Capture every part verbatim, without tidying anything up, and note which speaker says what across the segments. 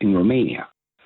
Speaker 1: in Romania.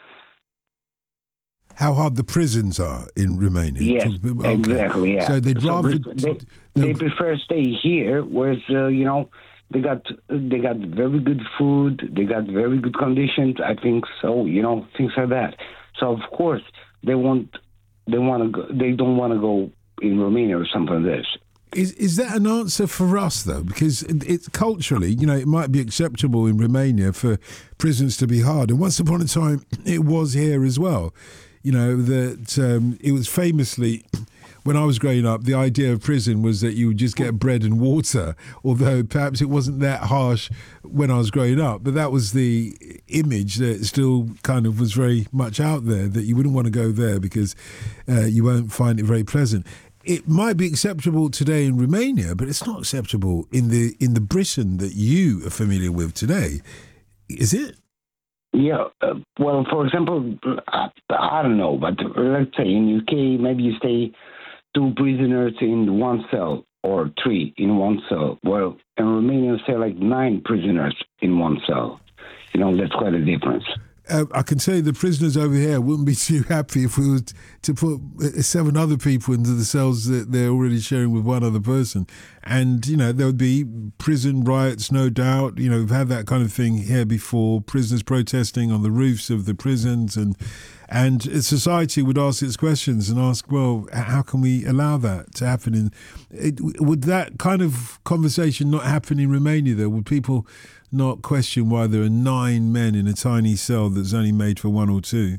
Speaker 2: How hard the prisons are in Romania.
Speaker 1: Yes,
Speaker 2: Okay.
Speaker 1: exactly. Yeah.
Speaker 2: So they'd
Speaker 1: So
Speaker 2: rather
Speaker 1: they, they prefer stay here, whereas uh, you know they got they got very good food, they got very good conditions. I think so. You know, things like that. So of course they want they want to go, they don't want to go in Romania or something like this.
Speaker 2: Is is that an answer for us though? Because it, it's culturally, you know, it might be acceptable in Romania for prisons to be hard, and once upon a time it was here as well. You know, that um, it was famously, when I was growing up, the idea of prison was that you would just get bread and water, although perhaps it wasn't that harsh when I was growing up. But that was the image that still kind of was very much out there, that you wouldn't want to go there because uh, you won't find it very pleasant. It might be acceptable today in Romania, but it's not acceptable in the in the Britain that you are familiar with today. Is it?
Speaker 1: Yeah, uh, well, for example, I, I don't know, but let's say in U K, maybe you stay two prisoners in one cell or three in one cell. Well, in Romania, say like nine prisoners in one cell. You know, that's quite a difference.
Speaker 2: Uh, I can tell you the prisoners over here wouldn't be too happy if we were t- to put seven other people into the cells that they're already sharing with one other person. And, you know, there would be prison riots, no doubt. You know, we've had that kind of thing here before, prisoners protesting on the roofs of the prisons. And, and society would ask its questions and ask, well, how can we allow that to happen? In it, would that kind of conversation not happen in Romania, though? Would people not question why there are nine men in a tiny cell that's only made for one or two?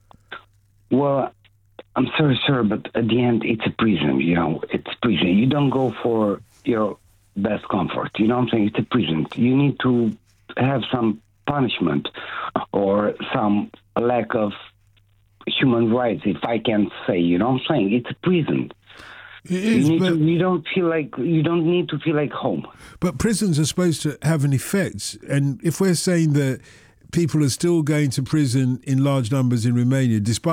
Speaker 1: Well, I'm sorry, sir, but at the end, it's a prison, you know, it's prison. You don't go for your best comfort, you know what I'm saying? It's a prison. You need to have some punishment or some lack of human rights, if I can say, you know what I'm saying? It's a prison.
Speaker 2: It is,
Speaker 1: you, need
Speaker 2: but,
Speaker 1: to, you don't feel like you don't need to feel like home.
Speaker 2: But prisons are supposed to have an effect, and if we're saying that people are still going to prison in large numbers in Romania, despite